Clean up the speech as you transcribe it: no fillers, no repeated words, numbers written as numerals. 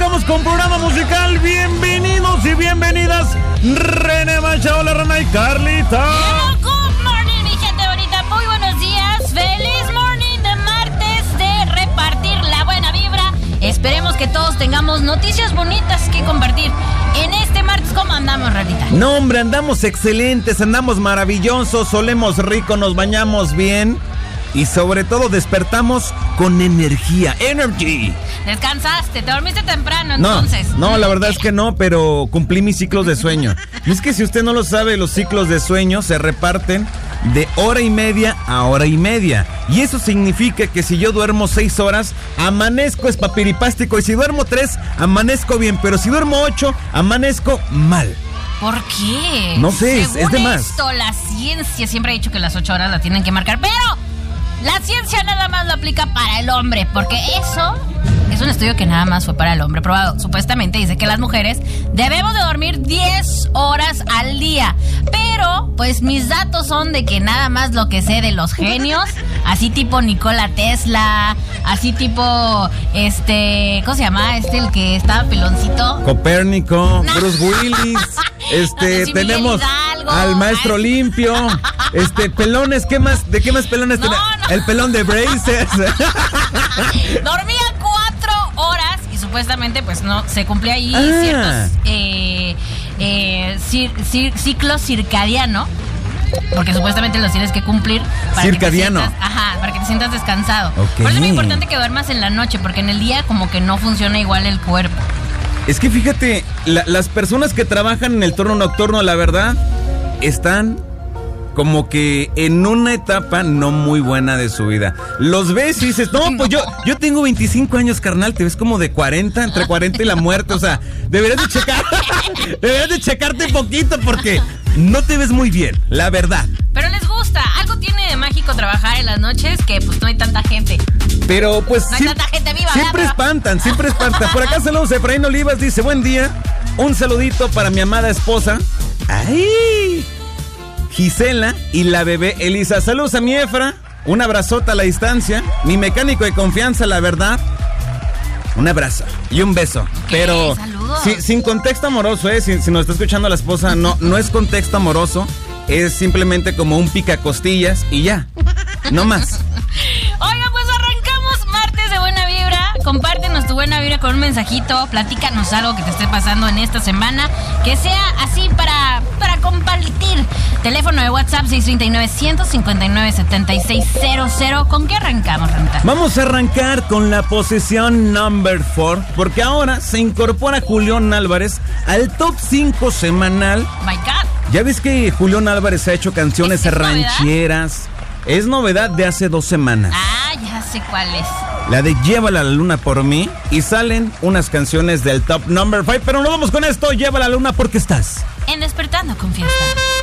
arrancamos con programa musical. Bienvenidos y bienvenidas, René Mancha, hola Rana y Carlita. Good morning, mi gente bonita. Muy buenos días. Feliz morning de martes de repartir la buena vibra. Esperemos que todos tengamos noticias bonitas que compartir en este martes. ¿Cómo andamos, Ranita? No, hombre, andamos excelentes, andamos maravillosos, olemos rico, nos bañamos bien. Y sobre todo despertamos con energía. ¡Energy! Descansaste, te dormiste temprano entonces. No, la verdad es que no, pero cumplí mis ciclos de sueño. Y es que si usted no lo sabe, los ciclos de sueño se reparten de hora y media a hora y media. Y eso significa que si yo duermo 6 horas, amanezco espapiripástico. Y si duermo 3, amanezco bien. Pero si duermo 8, amanezco mal. ¿Por qué? No sé, es de más. Esto, la ciencia siempre ha dicho que las 8 horas la tienen que marcar, pero la ciencia nada más lo aplica para el hombre, porque eso es un estudio que nada más fue para el hombre probado. Supuestamente dice que las mujeres debemos de dormir 10 horas al día, pero pues mis datos son de que nada más lo que sé de los genios, así tipo Nikola Tesla, así tipo ¿cómo se llama? El que estaba peloncito. Copérnico, no. Bruce Willis, tenemos al maestro Limpio, pelones, ¿qué más? ¿De qué más pelones tenemos? No. El pelón de Braces. Dormía 4 horas y supuestamente pues no se cumplía ahí ciertos ciclos circadiano, porque supuestamente los tienes que cumplir para circadiano. Para que te sientas descansado. Okay. Por eso es muy importante que duermas en la noche, porque en el día como que no funciona igual el cuerpo. Es que fíjate, las personas que trabajan en el turno nocturno, la verdad, están como que en una etapa no muy buena de su vida. Los ves y dices, no, pues yo tengo 25 años, carnal, te ves como de 40, entre 40 y la muerte, o sea, deberías de checarte poquito porque no te ves muy bien, la verdad. Pero les gusta, algo tiene de mágico trabajar en las noches que pues no hay tanta gente. Pero pues no hay tanta gente viva, siempre espantan. Por acá saludos, Efraín Olivas dice, buen día, un saludito para mi amada esposa. ¡Ay! Gisela y la bebé Elisa. Saludos a mi Efra, un abrazota a la distancia, mi mecánico de confianza, la verdad. Un abrazo y un beso. Okay, pero sin contexto amoroso, si nos está escuchando la esposa, no es contexto amoroso, es simplemente como un picacostillas y ya, no más. Oiga, pues arrancamos martes de buena vibra. Compártenos tu buena vibra con un mensajito, platícanos algo que te esté pasando en esta semana, que sea así para compartir. Teléfono de WhatsApp 639-159-7600. ¿Con qué arrancamos, Ranta? Vamos a arrancar con la posición number 4, porque ahora se incorpora Julián Álvarez al top 5 semanal. My God. Ya ves que Julián Álvarez ha hecho canciones rancheras. Es novedad de hace 2 semanas. Ah, ya sé cuál es. La de Llévala a la Luna por mí. Y salen unas canciones del top number 5. Pero no vamos con esto. Llévala a la Luna porque estás en Despertando con Fiesta.